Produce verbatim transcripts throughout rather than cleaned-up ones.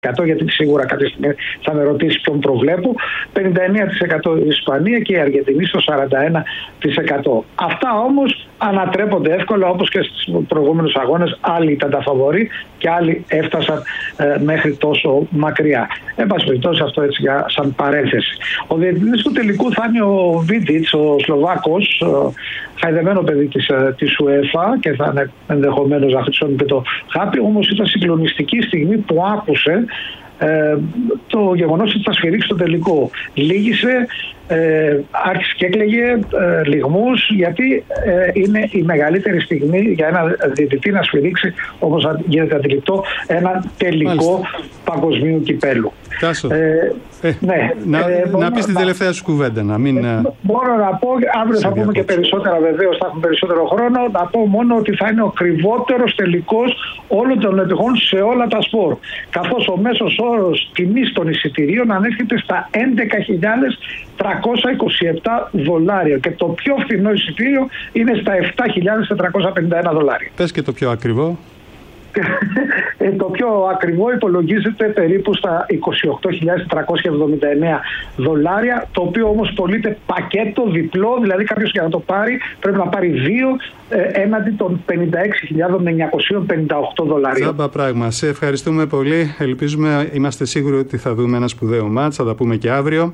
εκατό, γιατί σίγουρα κάποια στιγμή θα με ρωτήσει ποιον προβλέπω. πενήντα εννέα τοις εκατό η Ισπανία και η Αργεντινή στο σαράντα ένα τοις εκατό. Αυτά όμως ανατρέπονται εύκολα, όπως και στους προηγούμενους αγώνες. Άλλοι ήταν τα φαβορί και άλλοι έφτασαν ε, μέχρι τόσο μακριά. Εν πάση περιπτώσει, αυτό έτσι για, σαν παρένθεση. Ο διαιτητής του τελικού θα είναι ο Βίντιτς, ο Σλοβάκος, χαϊδεμένο παιδί της, της UEFA, και θα είναι ενδεχομένως να χρησιμοποιεί το χάπι. Όμως ήταν συγκλονιστική στιγμή που άκουσε ε, το γεγονός ότι θα σφυρίξει το τελικό. Λύγησε, ε, άρχισε και έκλαιγε ε, λυγμούς, γιατί ε, είναι η μεγαλύτερη στιγμή για ένα διαιτητή να σφυρίξει, όπως γίνεται αντιληπτό, ένα τελικό Μάλιστα. παγκοσμίου κυπέλου. Τάσο, ε, ε, ναι, να, ε, να πεις την τελευταία σου κουβέντα, να μην... Ε, μπορώ να πω, αύριο θα πούμε και περισσότερα, βεβαίως θα έχουμε περισσότερο χρόνο, να πω μόνο ότι θα είναι ο ακριβότερος τελικός όλων των εποχών σε όλα τα σπορ. Καθώς ο μέσος όρος τιμής των εισιτηρίων ανέρχεται στα έντεκα χιλιάδες τριακόσια είκοσι επτά δολάρια και το πιο φθηνό εισιτήριο είναι στα επτά χιλιάδες τετρακόσια πενήντα ένα δολάρια. Πες και το πιο ακριβό. Το πιο ακριβό υπολογίζεται περίπου στα είκοσι οκτώ χιλιάδες τετρακόσια εβδομήντα εννέα δολάρια, το οποίο όμως πωλείται πακέτο διπλό, δηλαδή κάποιος για να το πάρει πρέπει να πάρει δύο ε, έναντι των πενήντα έξι χιλιάδες εννιακόσια πενήντα οκτώ δολάρια. Τζάμπα πράγμα. Σε ευχαριστούμε πολύ. Ελπίζουμε, είμαστε σίγουροι ότι θα δούμε ένα σπουδαίο μάτς. Θα τα πούμε και αύριο.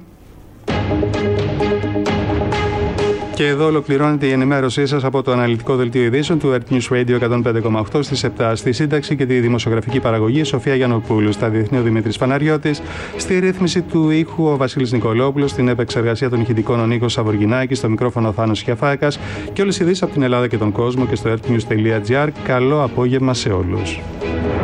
Και εδώ ολοκληρώνεται η ενημέρωσή σας από το αναλυτικό δελτίο ειδήσεων του Earth News Radio εκατόν πέντε κόμμα οκτώ στις επτά. Στη σύνταξη και τη δημοσιογραφική παραγωγή Σοφία Γιαννοπούλου. Στα διεθνή ο Δημήτρης Παναριώτης. Στη ρύθμιση του ήχου ο Βασίλης Νικολόπουλος. Στην επεξεργασία των ηχητικών ο Νίκος Σαβοργινάκης. Στο μικρόφωνο ο Θάνος Χιαφάκας. Και όλες οι ειδήσεις από την Ελλάδα και τον κόσμο και στο earthnews τελεία gr. Καλό απόγευμα σε όλους.